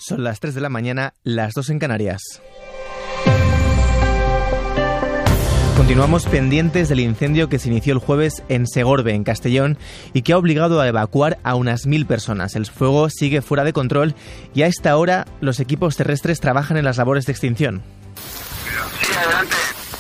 Son las 3 de la mañana, las 2 en Canarias. Continuamos pendientes del incendio que se inició el jueves en Segorbe, en Castellón, y que ha obligado a evacuar a unas 1.000 personas. El fuego sigue fuera de control y a esta hora los equipos terrestres trabajan en las labores de extinción. Sí, adelante.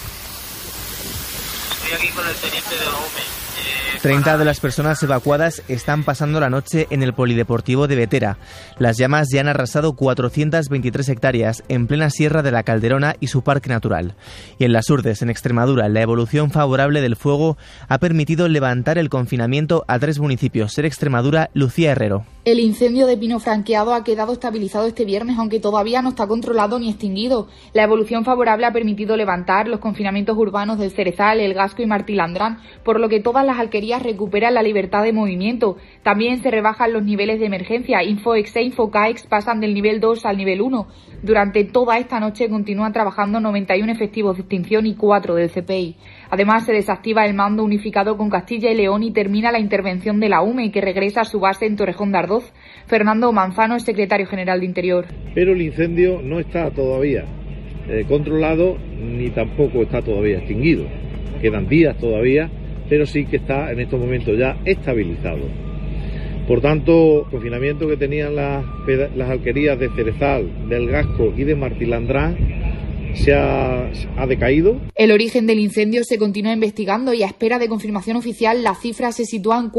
Estoy aquí con el teniente de la UME. 30 de las personas evacuadas están pasando la noche en el polideportivo de Vetera. Las llamas ya han arrasado 423 hectáreas en plena Sierra de la Calderona y su parque natural. Y en Las Urdes, en Extremadura, la evolución favorable del fuego ha permitido levantar el confinamiento a 3 municipios. Ser Extremadura, Lucía Herrero. El incendio de pino franqueado ha quedado estabilizado este viernes, aunque todavía no está controlado ni extinguido. La evolución favorable ha permitido levantar los confinamientos urbanos del Cerezal, El Gasco y Martilandrán, por lo que todas las alquerías recuperan la libertad de movimiento. También se rebajan los niveles de emergencia. Infoex e Infocaex pasan del nivel 2 al nivel 1. Durante toda esta noche continúan trabajando 91 efectivos de extinción y 4 del CPI. Además, se desactiva el mando unificado con Castilla y León y termina la intervención de la UME, que regresa a su base en Torrejón de Ardoz. Fernando Manzano es secretario general de Interior. Pero el incendio no está todavía controlado ni tampoco está todavía extinguido. Quedan días todavía, pero sí que está en estos momentos ya estabilizado. Por tanto, el confinamiento que tenían las alquerías de Cerezal, del Gasco y de Martilandrán se ha decaído. El origen del incendio se continúa investigando y a espera de confirmación oficial la cifra se sitúa en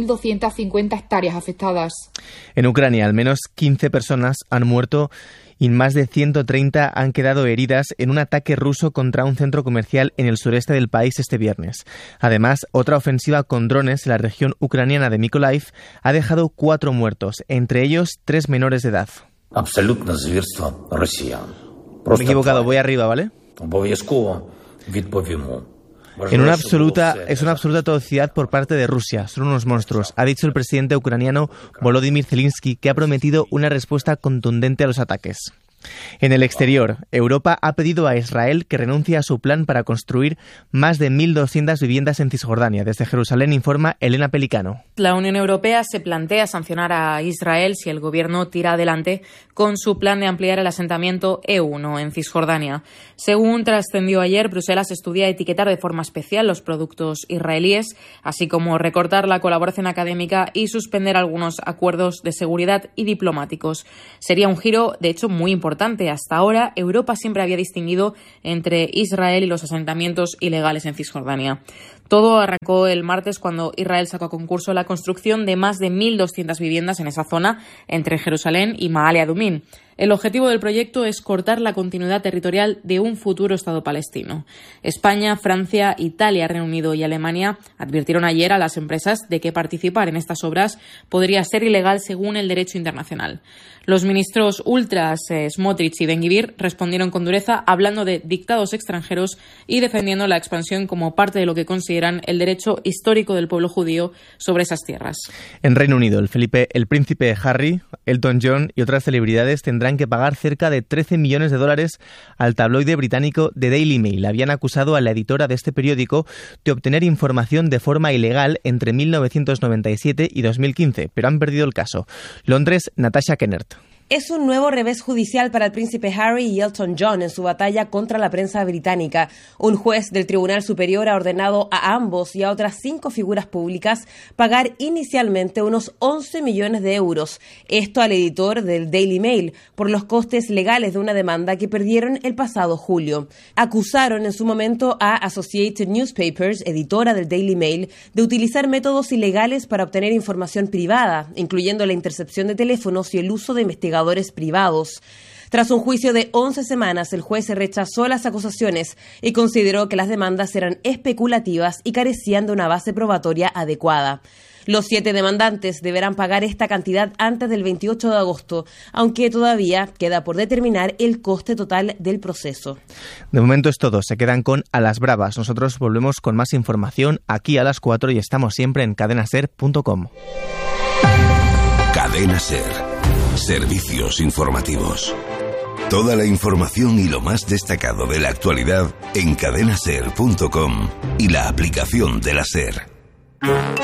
4.250 hectáreas afectadas. En Ucrania, al menos 15 personas han muerto y más de 130 han quedado heridas en un ataque ruso contra un centro comercial en el sureste del país este viernes. Además, otra ofensiva con drones en la región ucraniana de Mykolaiv ha dejado 4 muertos, entre ellos 3 menores de edad. Абсолютно звірство росіян. Me he equivocado, voy arriba, ¿vale? Обов'язково відповімо. Es una absoluta atrocidad por parte de Rusia. Son unos monstruos, ha dicho el presidente ucraniano Volodymyr Zelensky, que ha prometido una respuesta contundente a los ataques. En el exterior, Europa ha pedido a Israel que renuncie a su plan para construir más de 1.200 viviendas en Cisjordania. Desde Jerusalén informa Elena Pelicano. La Unión Europea se plantea sancionar a Israel si el gobierno tira adelante con su plan de ampliar el asentamiento E1 en Cisjordania. Según trascendió ayer, Bruselas estudia etiquetar de forma especial los productos israelíes, así como recortar la colaboración académica y suspender algunos acuerdos de seguridad y diplomáticos. Sería un giro, de hecho, muy importante. Hasta ahora, Europa siempre había distinguido entre Israel y los asentamientos ilegales en Cisjordania. Todo arrancó el martes cuando Israel sacó a concurso la construcción de más de 1.200 viviendas en esa zona entre Jerusalén y Maale Adumim. El objetivo del proyecto es cortar la continuidad territorial de un futuro Estado palestino. España, Francia, Italia, Reino Unido y Alemania advirtieron ayer a las empresas de que participar en estas obras podría ser ilegal según el derecho internacional. Los ministros ultras Smotrich y Ben-Gvir respondieron con dureza hablando de dictados extranjeros y defendiendo la expansión como parte de lo que consideran el derecho histórico del pueblo judío sobre esas tierras. En Reino Unido, el príncipe Harry, Elton John y otras celebridades tendrán que pagar cerca de $13 millones al tabloide británico The Daily Mail. Habían acusado a la editora de este periódico de obtener información de forma ilegal entre 1997 y 2015, pero han perdido el caso. Londres, Natasha Kennert. Es un nuevo revés judicial para el príncipe Harry y Elton John en su batalla contra la prensa británica. Un juez del Tribunal Superior ha ordenado a ambos y a otras 5 figuras públicas pagar inicialmente unos 11 millones de euros. Esto al editor del Daily Mail por los costes legales de una demanda que perdieron el pasado julio. Acusaron en su momento a Associated Newspapers, editora del Daily Mail, de utilizar métodos ilegales para obtener información privada, incluyendo la intercepción de teléfonos y el uso de investigadores privados. Tras un juicio de 11 semanas, el juez rechazó las acusaciones y consideró que las demandas eran especulativas y carecían de una base probatoria adecuada. Los 7 demandantes deberán pagar esta cantidad antes del 28 de agosto, aunque todavía queda por determinar el coste total del proceso. De momento es todo, se quedan con A las Bravas. Nosotros volvemos con más información aquí a las 4 y estamos siempre en cadenaser.com. Cadena Ser. Servicios informativos. Toda la información y lo más destacado de la actualidad en cadenaser.com y la aplicación de la SER.